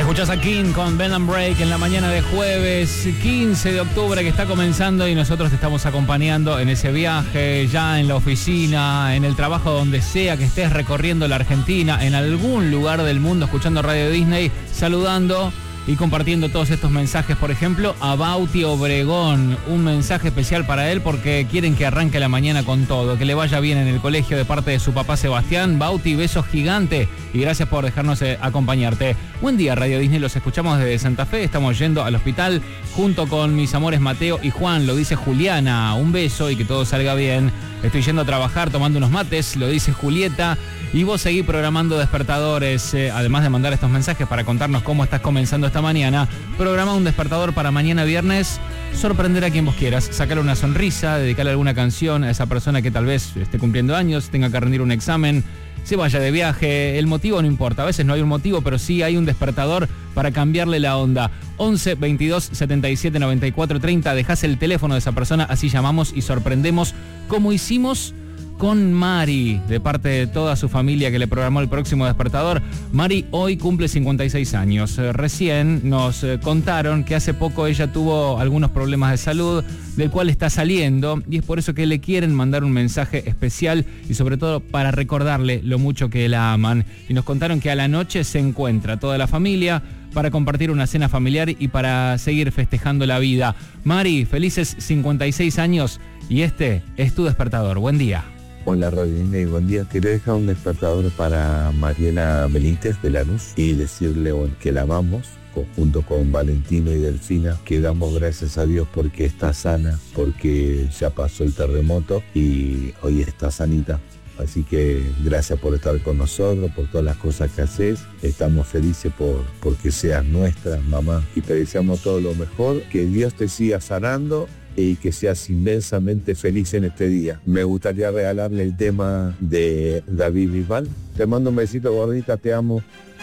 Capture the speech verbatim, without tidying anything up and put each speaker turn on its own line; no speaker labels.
Escuchás a King con Ben and Break en la mañana de jueves quince de octubre que está comenzando y nosotros te estamos acompañando en ese viaje, ya en la oficina, en el trabajo, donde sea que estés recorriendo la Argentina, en algún lugar del mundo escuchando Radio Disney, saludando y compartiendo todos estos mensajes. Por ejemplo, a Bauti Obregón, un mensaje especial para él porque quieren que arranque la mañana con todo, que le vaya bien en el colegio de parte de su papá Sebastián. Bauti, besos gigante y gracias por dejarnos eh, acompañarte. Buen día, Radio Disney, los escuchamos desde Santa Fe, estamos yendo al hospital junto con mis amores Mateo y Juan, lo dice Juliana. Un beso y que todo salga bien. Estoy yendo a trabajar tomando unos mates, lo dice Julieta. Y vos seguís programando despertadores, eh, además de mandar estos mensajes para contarnos cómo estás comenzando esta mañana. Programa un despertador para mañana viernes, sorprender a quien vos quieras, sacarle una sonrisa, dedicarle alguna canción a esa persona que tal vez esté cumpliendo años, tenga que rendir un examen, se vaya de viaje. El motivo no importa, a veces no hay un motivo, pero sí hay un despertador para cambiarle la onda. once, veintidós, setenta y siete, noventa y cuatro, treinta, dejás el teléfono de esa persona, así llamamos y sorprendemos, como hicimos con Mari, de parte de toda su familia que le programó el próximo despertador. Mari hoy cumple cincuenta y seis años. Eh, recién nos eh, contaron que hace poco ella tuvo algunos problemas de salud, del cual está saliendo, y es por eso que le quieren mandar un mensaje especial y sobre todo para recordarle lo mucho que la aman. Y nos contaron que a la noche se encuentra toda la familia para compartir una cena familiar y para seguir festejando la vida. Mari, felices cincuenta y seis años y este es tu despertador. Buen día.
Hola Radio Disney, buen día. Quería dejar un despertador para Mariela Benítez de Lanús y decirle bueno, que la amamos, junto con Valentino y Delfina, que damos gracias a Dios porque está sana, porque ya pasó el terremoto y hoy está sanita. Así que gracias por estar con nosotros, por todas las cosas que haces. Estamos felices por porque seas nuestra mamá y te deseamos todo lo mejor, que Dios te siga sanando y que seas inmensamente feliz en este día. Me gustaría regalarle el tema de David Bisbal. Te mando un besito, gordita, te amo.